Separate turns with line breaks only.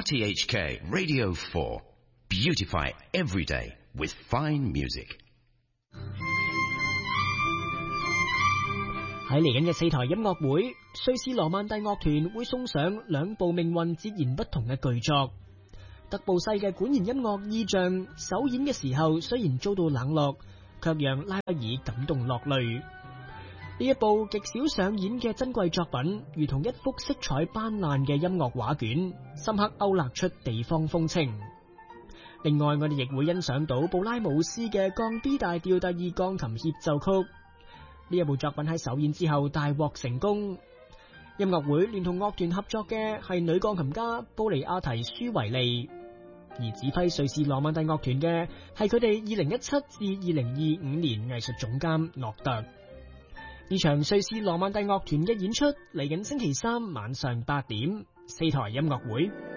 RTHK Radio 4. Beautify every day with fine music.
喺嚟緊嘅4台音樂會，瑞士羅曼蒂樂團會送上2部命運截然不同嘅巨作。德布西嘅管弦音樂意象首演嘅時候，雖然遭到冷落，卻讓拉威爾感動落淚。呢一部極少上演嘅珍貴作品，如同一幅色彩斑斕嘅音樂畫卷，深刻勾勒出地方風情。另外，我哋亦會欣賞到布拉姆斯嘅降 B 大調第2鋼琴協奏曲。呢一部作品喺首演之後大獲成功。音樂會聯同樂團合作嘅係女鋼琴家布利亞提舒維利，而指揮瑞士羅曼蒂樂團嘅係佢哋2017至2025年藝術總監諾特。呢場瑞士羅曼蒂樂團嘅演出嚟緊星期3晚上8點，4台音樂會。